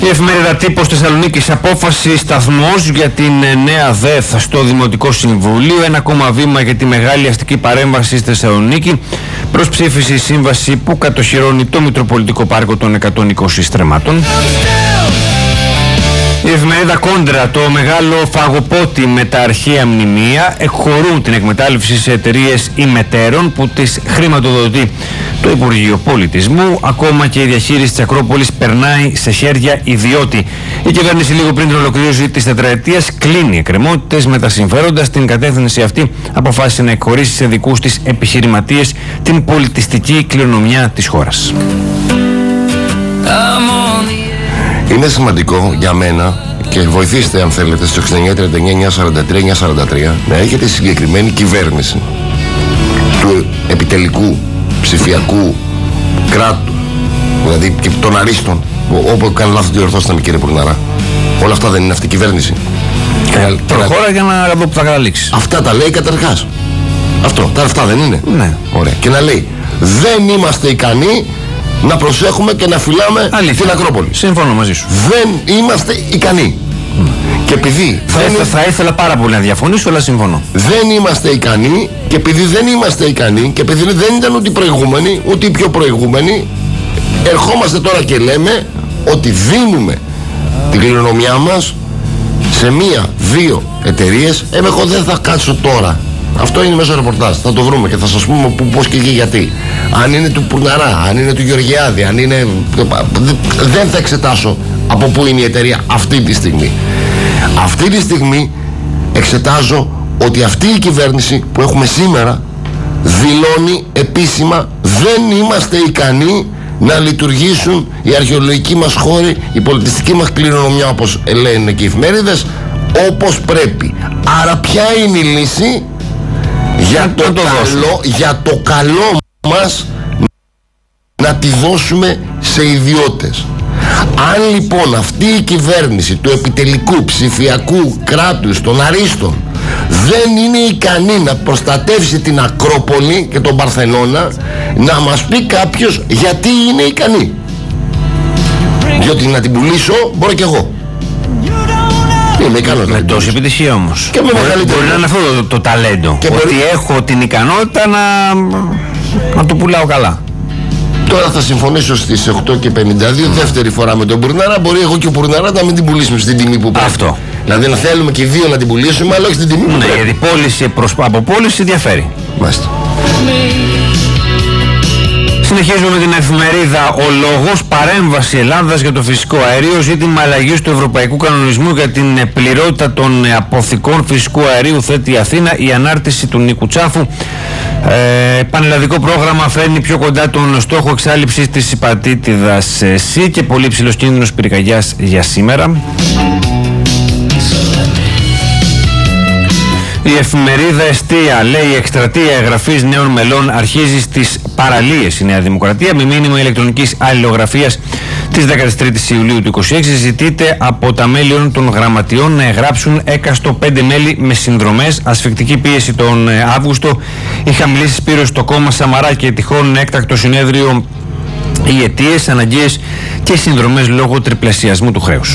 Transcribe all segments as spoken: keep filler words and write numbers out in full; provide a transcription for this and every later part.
Η εφημερίδα Τύπος Θεσσαλονίκης, απόφαση σταθμός για την νέα ΔΕΘ στο Δημοτικό Συμβούλιο. Ένα ακόμα βήμα για τη μεγάλη αστική παρέμβαση στη Θεσσαλονίκη. Προς ψήφιση η σύμβαση που κατοχυρώνει το Μητροπολιτικό Πάρκο των εκατόν είκοσι στρεμμάτων. Η εφημερίδα Κόντρα, το μεγάλο φαγοπότη με τα αρχαία μνημεία, εκχωρούν την εκμετάλλευση σε εταιρείες ημετέρων που τις χρηματοδοτεί το Υπουργείο Πολιτισμού. Ακόμα και η διαχείριση της Ακρόπολης περνάει σε χέρια ιδιώτη. Η κυβέρνηση λίγο πριν την ολοκλήρωση της τετραετίας κλείνει εκκρεμότητες με τα συμφέροντα. Στην κατεύθυνση αυτή αποφάσισε να εκχωρήσει σε δικούς της επιχειρηματίες την πολιτιστική κληρονομιά της χώρας. Είναι σημαντικό για μένα, και βοηθήστε αν θέλετε στο εξήντα εννιά τριάντα εννιά εννιακόσια σαράντα τρία εννιακόσια σαράντα τρία, να έχετε συγκεκριμένη κυβέρνηση του επιτελικού ψηφιακού κράτου, δηλαδή και των αρίστων, όπου κάνει λάθος διορθώστε με κύριε Πουρναρά. Όλα αυτά δεν είναι αυτή η κυβέρνηση? Ε, προχώρα για να δω που θα καταλήξει. Αυτά τα λέει καταρχάς. Αυτό, τα αυτά δεν είναι? Ναι. Ωραία. Και να λέει δεν είμαστε ικανοί να προσέχουμε και να φυλάμε αλήθεια την Ακρόπολη. Συμφωνώ μαζί σου. Δεν είμαστε ικανοί. Mm. Και επειδή θα, ήθελα, θα ήθελα πάρα πολύ να διαφωνήσω, αλλά συμφωνώ. Δεν είμαστε ικανοί, και επειδή δεν είμαστε ικανοί, και επειδή δεν ήταν ούτε οι προηγούμενοι, ούτε οι πιο προηγούμενοι, ερχόμαστε τώρα και λέμε ότι δίνουμε την κληρονομιά μας σε μία, δύο εταιρείες. Ε, εγώ δεν θα κάτσω τώρα. Αυτό είναι μέσω ρεπορτάζ. Θα το βρούμε και θα σας πούμε πώς και γιατί. Αν είναι του Πουρναρά, αν είναι του Γεωργιάδη, αν είναι... Δεν θα εξετάσω από πού είναι η εταιρεία αυτή τη στιγμή. Αυτή τη στιγμή εξετάζω ότι αυτή η κυβέρνηση που έχουμε σήμερα δηλώνει επίσημα δεν είμαστε ικανοί να λειτουργήσουν οι αρχαιολογικοί μας χώροι, η πολιτιστική μας κληρονομιά, όπως λένε και οι εφημερίδες, όπως πρέπει. Άρα ποια είναι η λύση? Για το, το καλό, για το καλό μας να τη δώσουμε σε ιδιώτες. Αν λοιπόν αυτή η κυβέρνηση του επιτελικού ψηφιακού κράτους των αρίστων δεν είναι ικανή να προστατεύσει την Ακρόπολη και τον Παρθενώνα, να μας πει κάποιος γιατί είναι ικανή. Διότι να την πουλήσω μπορώ κι εγώ. Είμαι ικανός με τόση επιτυχία όμως. Και με μπορεί, μπορεί να είναι αυτό το, το ταλέντο. Και ότι μπορεί... έχω την ικανότητα να, να το πουλάω καλά. Τώρα θα συμφωνήσω στις οκτώ και πενήντα δύο, mm. δεύτερη φορά με τον Πουρναρά. Μπορεί εγώ και ο Πουρναρά να μην την πουλήσουμε στην τιμή που πρέπει. Αυτό. Δηλαδή να θέλουμε και οι δύο να την πουλήσουμε, αλλά όχι στην τιμή που ναι, πρέπει. Γιατί πώληση προς, από πώληση διαφέρει. Μάλιστα. Συνεχίζουμε με την εφημερίδα Ο Λόγος. Παρέμβαση Ελλάδας για το φυσικό αέριο. Ζήτημα αλλαγής του Ευρωπαϊκού Κανονισμού για την πληρότητα των αποθηκών φυσικού αερίου θέτει η Αθήνα. Η ανάρτηση του Νίκου Τσάφου. Ε, πανελλαδικό πρόγραμμα φέρνει πιο κοντά τον στόχο εξάλληψης της υπατήτηδας C και πολύ ψηλός κίνδυνος πυρκαγιάς για σήμερα. Η εφημερίδα Εστία λέει: εκστρατεία εγγραφής νέων μελών αρχίζει στις παραλίες η Νέα Δημοκρατία. Με μήνυμα ηλεκτρονικής αλληλογραφίας της δέκατης τρίτης Ιουλίου του είκοσι έξι ζητείται από τα μέλη όλων των γραμματιών να εγγράψουν έκαστο πέντε μέλη με συνδρομές. Ασφικτική πίεση τον Αύγουστο. Η χαμηλή συσπήρωση στο κόμμα Σαμαρά και τυχόν έκτακτο συνέδριο. Οι αιτίες, αναγκαίες και συνδρομές λόγω τριπλασιασμού του χρέους.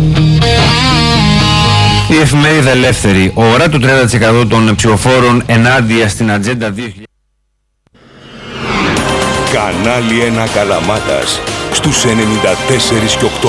Η εφημερίδα Ελεύθερη ώρα του τριάντα τοις εκατό των ψηφοφόρων ενάντια στην Ατζέντα δύο χιλιάδες. Κανάλι ένα Καλαμάτας στους ενενήντα τέσσερα και οκτώ.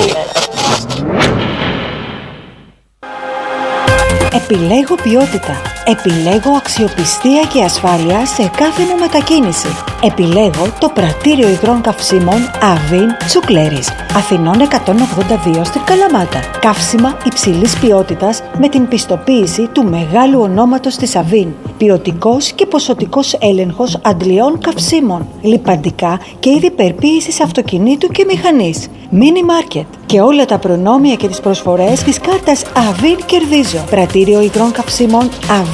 Επιλέγω ποιότητα. Επιλέγω αξιοπιστία και ασφάλεια σε κάθε μου μετακίνηση. Επιλέγω το πρατήριο υγρών καυσίμων Avin Τσουκλέρης. Αθηνών εκατόν ογδόντα δύο στην Καλαμάτα. Καύσιμα υψηλής ποιότητας με την πιστοποίηση του μεγάλου ονόματος της Avin. Ποιοτικός και ποσοτικός έλεγχος αντλειών καυσίμων. Λιπαντικά και είδη περποίησης αυτοκινήτου και μηχανής. Mini Market. Και όλα τα προνόμια και τις προσφορές της κάρτας Avin Κερδίζω. Πρατήριο υγρών καυσίμων Avin